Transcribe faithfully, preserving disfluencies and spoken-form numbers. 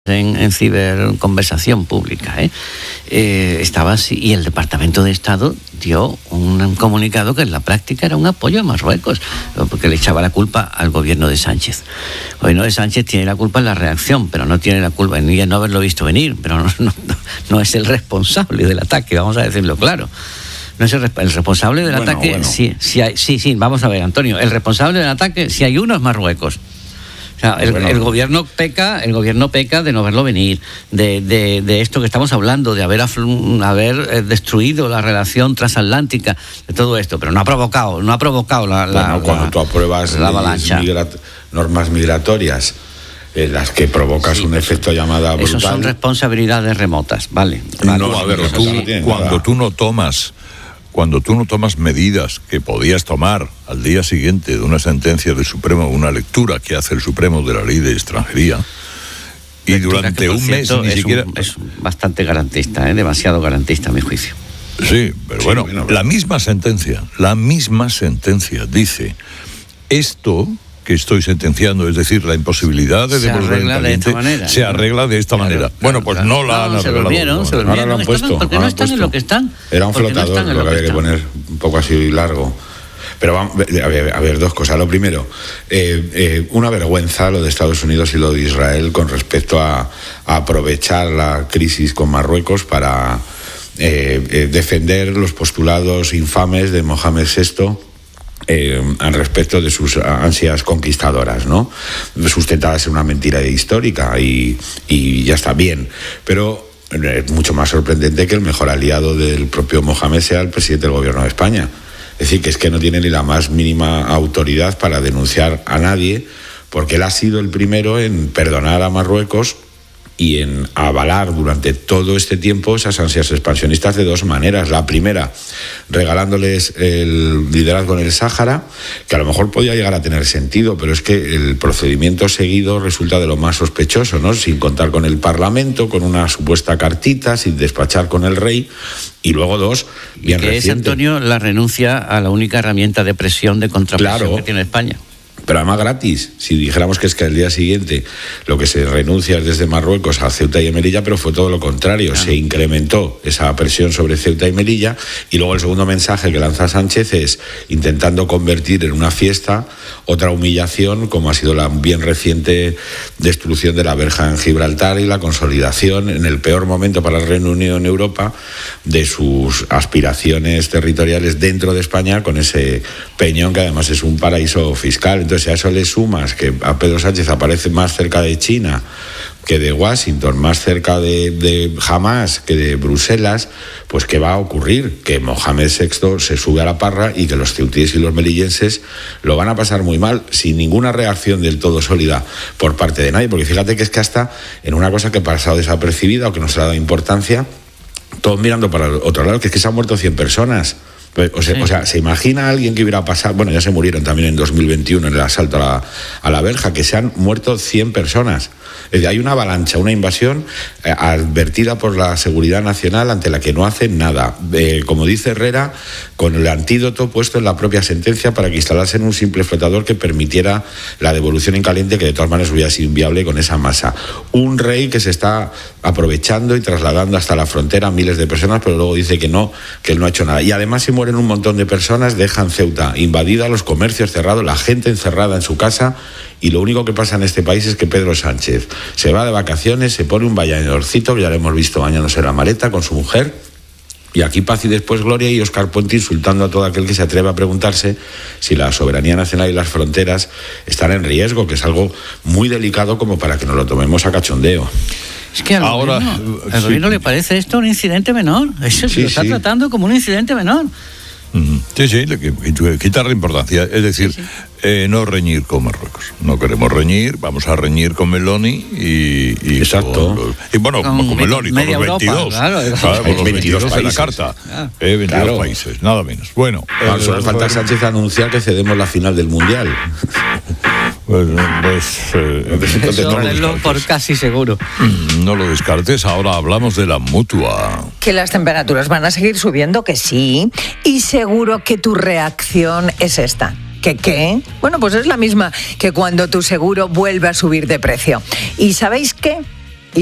En, en ciberconversación pública, ¿eh? Eh, estaba así, y el Departamento de Estado dio un comunicado que en la práctica era un apoyo a Marruecos, porque le echaba la culpa al gobierno de Sánchez. El gobierno de Sánchez tiene la culpa en la reacción, pero no tiene la culpa en no haberlo visto venir, pero no, no, no es el responsable del ataque, vamos a decirlo claro. No es el, el responsable del bueno, ataque, bueno. Sí, sí, hay, sí, sí, vamos a ver, Antonio, el responsable del ataque, si hay uno, es Marruecos. O sea, el, bueno. el gobierno peca, el gobierno peca de no verlo venir, de, de, de esto que estamos hablando, de haber, haber destruido la relación transatlántica, de todo esto, pero no ha provocado, no ha provocado la, bueno, la cuando la, tú apruebas la avalancha. Migrat, normas migratorias, en las que provocas sí, un efecto llamada brutal. Eso son responsabilidades remotas, vale. No, no a ver, tú, no cuando nada. tú no tomas Cuando tú no tomas medidas que podías tomar al día siguiente de una sentencia del Supremo, una lectura que hace el Supremo de la ley de extranjería, y lectura durante que, un cierto, mes ni es siquiera... Un, es bastante garantista, ¿eh? Demasiado garantista a mi juicio. Sí, pero sí, bueno, bueno, la misma sentencia, la misma sentencia dice esto que estoy sentenciando, es decir, la imposibilidad de devolver el caliente, de se arregla de esta claro, manera. Claro, bueno, pues claro. no la no, han se arreglado. Volvieron, se ahora lo han puesto. Porque no están en lo que están. Era un flotador, no lo, lo que había que poner un poco así largo. Pero vamos, a ver, a ver, dos cosas. Lo primero, eh, eh, una vergüenza lo de Estados Unidos y lo de Israel con respecto a, a aprovechar la crisis con Marruecos para eh, eh, defender los postulados infames de Mohamed sexto, Eh, al respecto de sus ansias conquistadoras, ¿no? Sustentadas en una mentira histórica y, y ya está bien, pero es mucho más sorprendente que el mejor aliado del propio Mohamed sea el presidente del gobierno de España. Es decir, que es que no tiene ni la más mínima autoridad para denunciar a nadie, porque él ha sido el primero en perdonar a Marruecos y en avalar durante todo este tiempo esas ansias expansionistas de dos maneras. La primera, regalándoles el liderazgo en el Sáhara, que a lo mejor podía llegar a tener sentido, pero es que el procedimiento seguido resulta de lo más sospechoso, ¿no? Sin contar con el Parlamento, con una supuesta cartita, sin despachar con el rey. Y luego dos, bien que reciente. es, Antonio, la renuncia a la única herramienta de presión, de contrapresión claro. que tiene España. Pero además gratis, si dijéramos que es que al día siguiente lo que se renuncia es desde Marruecos a Ceuta y Melilla, pero fue todo lo contrario, claro. Se incrementó esa presión sobre Ceuta y Melilla, y luego el segundo mensaje que lanza Sánchez es intentando convertir en una fiesta otra humillación, como ha sido la bien reciente destrucción de la verja en Gibraltar y la consolidación en el peor momento para el Reino Unido en Europa de sus aspiraciones territoriales dentro de España, con ese peñón que además es un paraíso fiscal. Entonces, si a eso le sumas que a Pedro Sánchez aparece más cerca de China que de Washington, más cerca de, de Hamas que de Bruselas, pues ¿qué va a ocurrir? Que Mohamed sexto se sube a la parra y que los ceutíes y los melillenses lo van a pasar muy mal, sin ninguna reacción del todo sólida por parte de nadie, porque fíjate que es que hasta en una cosa que ha pasado desapercibida o que no se le ha dado importancia, todos mirando para el otro lado, que es que se han muerto cien personas. O sea, sí. o sea, ¿se imagina a alguien que hubiera pasado? Bueno, ya se murieron también en dos mil veintiuno en el asalto a la, a la verja, que se han muerto cien personas. Es decir, hay una avalancha, una invasión eh, advertida por la seguridad nacional ante la que no hacen nada. Eh, como dice Herrera, con el antídoto puesto en la propia sentencia para que instalasen un simple flotador que permitiera la devolución en caliente, que de todas maneras hubiera sido inviable con esa masa. Un rey que se está aprovechando y trasladando hasta la frontera a miles de personas, pero luego dice que no, que él no ha hecho nada. Y además, si mueren un montón de personas, dejan Ceuta invadida, los comercios cerrados, la gente encerrada en su casa, y lo único que pasa en este país es que Pedro Sánchez se va de vacaciones, se pone un bañadorcito, que ya lo hemos visto bañándose la maleta con su mujer, y aquí paz y después gloria, y Óscar Puente insultando a todo aquel que se atreve a preguntarse si la soberanía nacional y las fronteras están en riesgo, que es algo muy delicado como para que nos lo tomemos a cachondeo. Es que al Ahora, gobierno, al sí. gobierno le parece esto un incidente menor. Eso sí, lo está sí. tratando como un incidente menor. Sí, sí, quitarle importancia. Es decir, sí, sí. Eh, no reñir con Marruecos. No queremos reñir, vamos a reñir con Meloni y... y Exacto. Con los, y bueno, con, con Meloni, con los veintidós. Europa, claro, claro, con los veintidós de la carta. Ah, eh, veintidós claro. países, nada menos. Bueno. Ah, eh, solo falta Sánchez anunciar que cedemos la final del Mundial. Pues, pues eh, Eso no por casi seguro. No lo descartes. Ahora hablamos de la Mutua. Que las temperaturas van a seguir subiendo, que sí. Y seguro que tu reacción es esta. ¿Qué qué? Bueno, pues es la misma que cuando tu seguro vuelve a subir de precio. ¿Y sabéis qué?